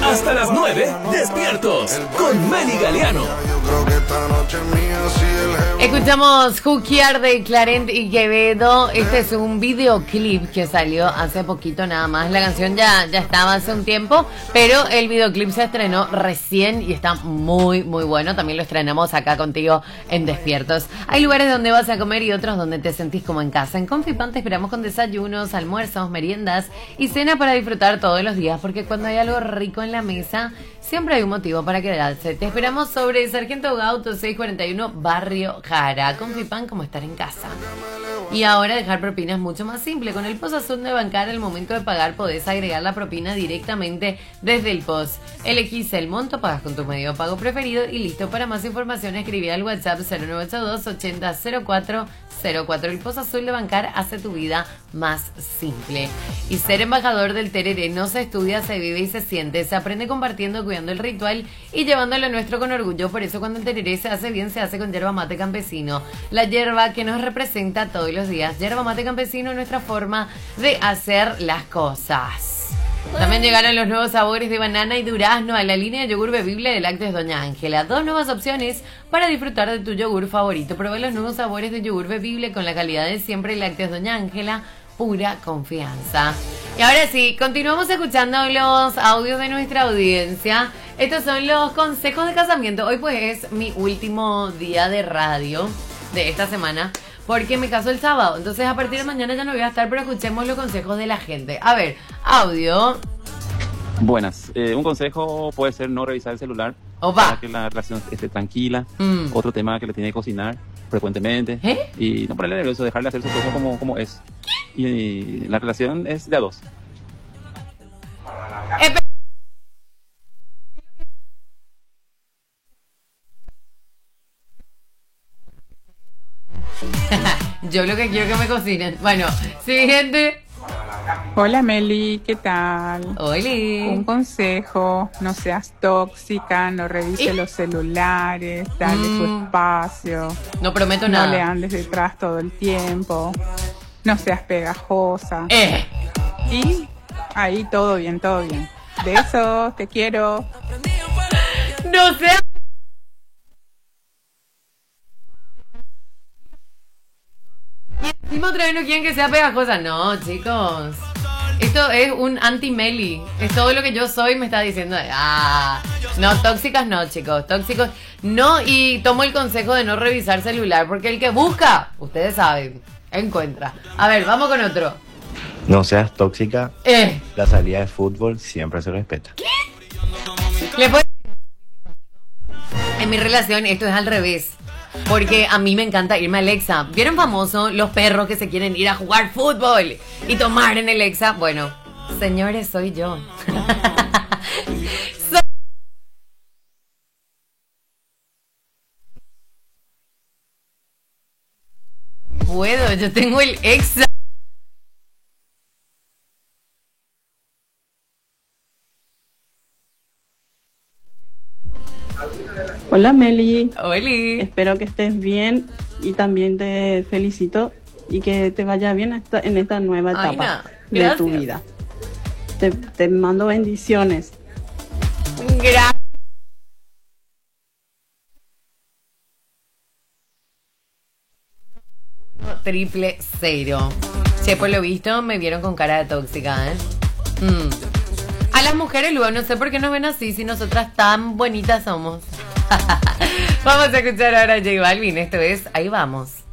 Hasta las 9, despiertos con Meli Galeano. Escuchamos Jukiar de Clarent y Quevedo. Este es un videoclip que salió hace poquito nada más. La canción ya estaba hace un tiempo, pero el videoclip se estrenó recién y está muy, muy bueno. También lo estrenamos acá contigo en Despiertos. Hay lugares donde vas a comer y otros donde te sentís como en casa. En Confipan te esperamos con desayunos, almuerzos, meriendas y cena para disfrutar todos los días, porque cuando hay algo rico en la mesa, siempre hay un motivo para quedarse. Te esperamos sobre Sargento Gauto 641, Barrio Jara. Confipan, como estar en casa. Y ahora dejar propina es mucho más simple. Con el POS Azul de Bancar, al momento de pagar podés agregar la propina directamente desde el POS. Elegís el monto, pagas con tu medio de pago preferido y listo. Para más información escribí al WhatsApp 0982 800404. El POS Azul de Bancar hace tu vida más simple. Y ser embajador del tereré no se estudia, se vive y se siente. Se aprende compartiendo, cuidando el ritual y llevándolo nuestro con orgullo. Por eso cuando el tereré se hace bien, se hace con yerba mate campesino. La yerba que nos representa todos los días. Yerba mate campesino es nuestra forma de hacer las cosas. También llegaron los nuevos sabores de banana y durazno a la línea de yogur bebible de Lácteos Doña Ángela. 2 nuevas opciones para disfrutar de tu yogur favorito. Prueba los nuevos sabores de yogur bebible con la calidad de siempre. Lácteos Doña Ángela, pura confianza. Y ahora sí, continuamos escuchando los audios de nuestra audiencia. Estos son los consejos de casamiento. Hoy pues es mi último día de radio de esta semana, porque me caso el sábado. Entonces a partir de mañana ya no voy a estar, pero escuchemos los consejos de la gente. A ver, audio. Buenas. Un consejo puede ser no revisar el celular. Opa. Para que la relación esté tranquila. Otro tema que le tiene que cocinar frecuentemente. Y no ponerle nervioso, dejarle hacer su cosa como es. Y la relación es de a dos. Yo lo que quiero que me cocinen. Bueno, siguiente. Hola Meli, ¿qué tal? Hola. Un consejo, no seas tóxica, no revise los celulares, dale su espacio. No prometo nada. No le andes detrás todo el tiempo, no seas pegajosa. Y ahí todo bien, todo bien. Besos, te quiero. No seas... Encima otra vez no quieren que sea pegajosa. No, chicos. Esto es un anti-Meli. Es todo lo que yo soy, me está diciendo. No, tóxicas no, chicos. Tóxicos no. Y tomo el consejo de no revisar celular, porque el que busca, ustedes saben, encuentra. A ver, vamos con otro. No seas tóxica. La salida de fútbol siempre se respeta. ¿Qué? En mi relación esto es al revés. Porque a mí me encanta irme al Exa. ¿Vieron famoso los perros que se quieren ir a jugar fútbol y tomar en el Exa? Bueno, señores, soy yo. Puedo, yo tengo el Exa. Hola Meli. Hola. Espero que estés bien y también te felicito y que te vaya bien en esta nueva etapa de tu vida. Te mando bendiciones. Gracias. Triple cero. Che, por lo visto me vieron con cara de tóxica, A las mujeres luego no sé por qué nos ven así si nosotras tan bonitas somos. Vamos a escuchar ahora a J Balvin. Esto es Ahí Vamos.